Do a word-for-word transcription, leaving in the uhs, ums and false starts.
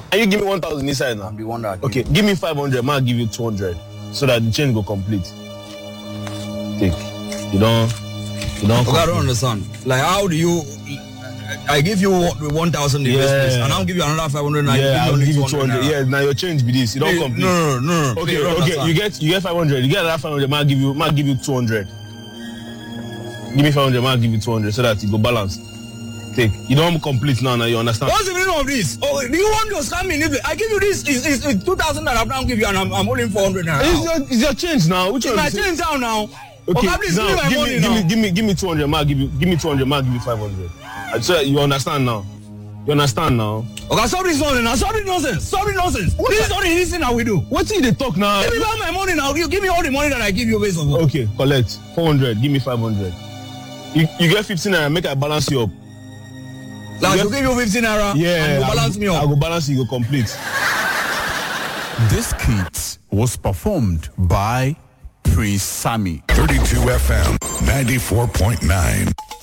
And you give me one thousand inside now. I'm the one that. Okay, give me five hundred. Man, give you two hundred, so that the change go complete. Take. You don't. You don't. Okay, I don't understand. Like, how do you? I give you one thousand in yeah. this place, and I'll give you another five hundred. Yeah, I'll give you two hundred. Yeah, now your change be this. You don't Hey, complete. No, no, no. no. Okay, Please, okay. understand. You get you get five hundred. You get another five hundred. Man, give you man give you two hundred. Give me five hundred. Man, give you two hundred, so that you go balance. Take. You don't complete now. Now you understand. What's the meaning of this? Oh, do you want to scam me? I give you this. It's, it's, it's two thousand that I've now give you, and I'm, I'm holding four hundred now. It's your, it's your change now. Which It's one? my is it? change down now. Okay, Okay, please now, give me my give money me, now. give me, give me, give me two hundred. Man, give you, give me two hundred. Man, give you five hundred. So you understand now? You understand now? Okay, stop this nonsense now. Stop this nonsense. Stop this nonsense. What this is not the easy thing that we do. What did they talk now? Give me back my money now. You give me all the money that I give you based on. Okay, collect four hundred. Give me five hundred. You, you get fifteen naira. Make I balance you up. Like, you to give you fifteen naira. Yeah, And you balance I, me up. I go balance you. Go complete. This skit was performed by Prince Sammy. thirty-two F M ninety-four point nine.